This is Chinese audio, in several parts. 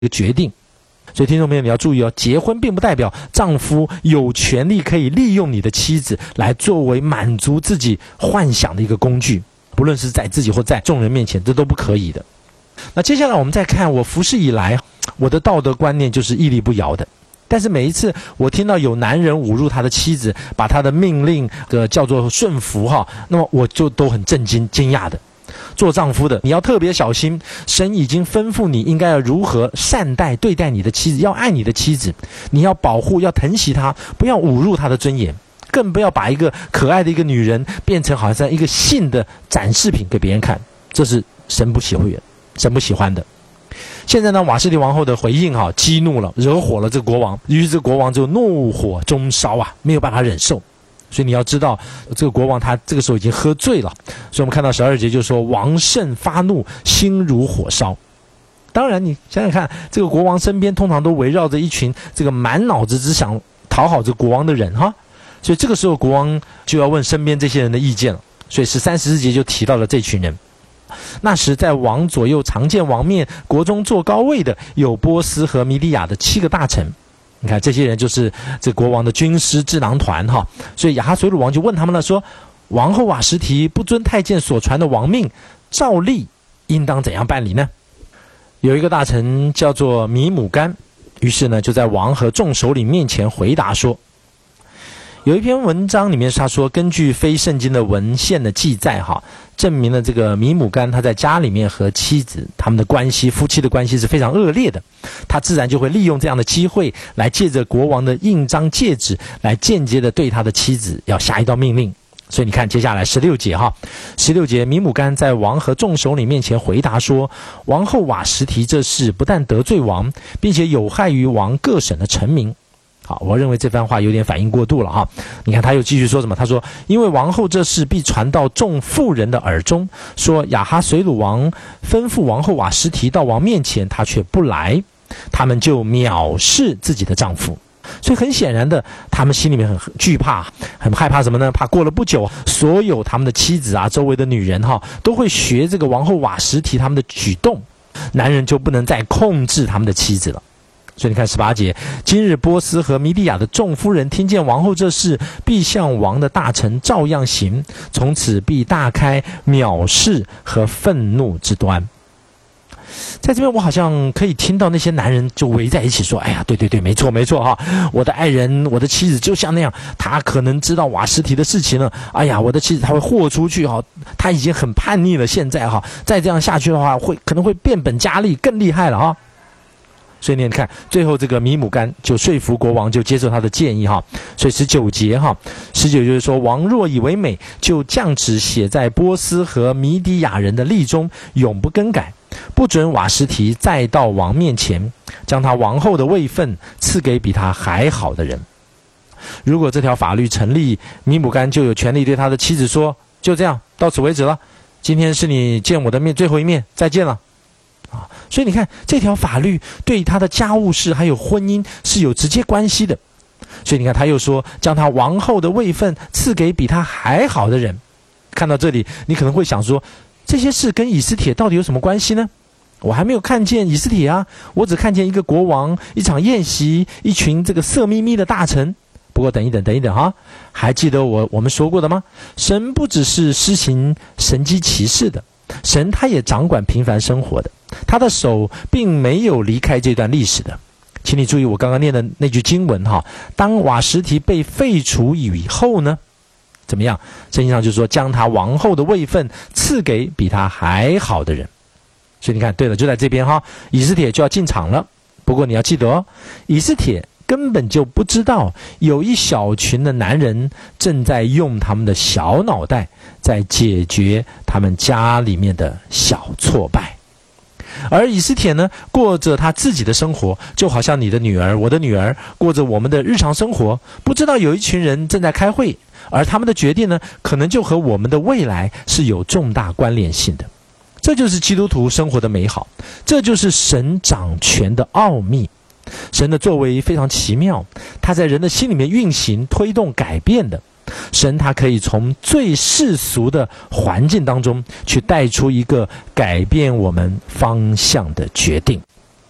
个决定。所以听众朋友你要注意哦，结婚并不代表丈夫有权利可以利用你的妻子来作为满足自己幻想的一个工具，不论是在自己或在众人面前，这都不可以的。那接下来我们再看，我服侍以来，我的道德观念就是屹立不摇的。但是每一次我听到有男人侮辱他的妻子，把他的命令叫做顺服那么我就都很震惊惊讶的。做丈夫的你要特别小心，神已经吩咐你应该要如何善待对待你的妻子，要爱你的妻子，你要保护要疼惜她，不要侮辱她的尊严，更不要把一个可爱的一个女人变成好像一个性的展示品给别人看，这是神不喜欢的。现在呢，瓦实提王后的回应激怒了惹火了这个国王，于是这个国王就怒火中烧没有办法忍受。所以你要知道，这个国王他这个时候已经喝醉了，所以我们看到12节就说王甚发怒，心如火烧。当然你想想看，这个国王身边通常都围绕着一群这个满脑子只想讨好这国王的人所以这个时候国王就要问身边这些人的意见了。所以13、14节就提到了这群人。那时在王左右常见王面，国中坐高位的有波斯和米底亚的7个大臣。你看这些人就是这国王的军师智囊团所以亚哈随鲁王就问他们了，说王后瓦实提不遵太监所传的王命，照例应当怎样办理呢？有一个大臣叫做米姆干，于是呢就在王和众首领面前回答说，有一篇文章里面他说，根据非圣经的文献的记载证明了这个米姆干他在家里面和妻子他们的关系，夫妻的关系是非常恶劣的，他自然就会利用这样的机会来借着国王的印章戒指来间接的对他的妻子要下一道命令。所以你看接下来16节16节米姆干在王和众首领面前回答说，王后瓦实提这事不但得罪王，并且有害于王各省的臣民。好，我认为这番话有点反应过度了你看他又继续说什么，他说因为王后这事必传到众妇人的耳中，说亚哈随鲁王吩咐王后瓦实提到王面前，他却不来，他们就藐视自己的丈夫。所以很显然的，他们心里面很惧怕，很害怕什么呢？怕过了不久，所有他们的妻子周围的女人都会学这个王后瓦实提他们的举动，男人就不能再控制他们的妻子了。所以你看18节，今日波斯和米底亚的众夫人听见王后这事，必向王的大臣照样行，从此必大开藐视和愤怒之端。在这边我好像可以听到那些男人就围在一起说，哎呀，对，没错我的爱人，我的妻子就像那样，他可能知道瓦实提的事情了，哎呀，我的妻子他会豁出去他已经很叛逆了，现在再这样下去的话可能会变本加厉，更厉害了所以你看最后这个米姆干就说服国王，就接受他的建议所以19节19就是说，王若以为美，就降旨写在波斯和米底亚人的例中，永不更改，不准瓦实提再到王面前，将他王后的位分赐给比他还好的人。如果这条法律成立，米姆干就有权利对他的妻子说，就这样到此为止了，今天是你见我的面最后一面，再见了所以你看这条法律对他的家务事还有婚姻是有直接关系的。所以你看他又说，将他王后的位分赐给比他还好的人。看到这里你可能会想说，这些事跟以斯帖到底有什么关系呢？我还没有看见以斯帖我只看见一个国王，一场宴席，一群这个色眯眯的大臣。不过等一等还记得我们说过的吗？神不只是施行神迹奇事的，神他也掌管平凡生活的，他的手并没有离开这段历史的。请你注意我刚刚念的那句经文当瓦实提被废除以后呢，怎么样？圣经上就说将他王后的位分赐给比他还好的人。所以你看对了，就在这边以斯帖就要进场了。不过你要记得以斯帖根本就不知道有一小群的男人正在用他们的小脑袋在解决他们家里面的小挫败。而以斯帖呢，过着他自己的生活，就好像你的女儿我的女儿过着我们的日常生活，不知道有一群人正在开会，而他们的决定呢，可能就和我们的未来是有重大关联性的。这就是基督徒生活的美好，这就是神掌权的奥秘。神的作为非常奇妙，他在人的心里面运行推动改变的。神他可以从最世俗的环境当中去带出一个改变我们方向的决定。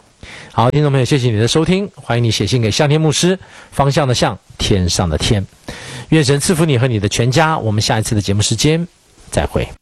好，听众朋友，谢谢你的收听，欢迎你写信给向天牧师，方向的向，天上的天。愿神赐福你和你的全家，我们下一次的节目时间再会。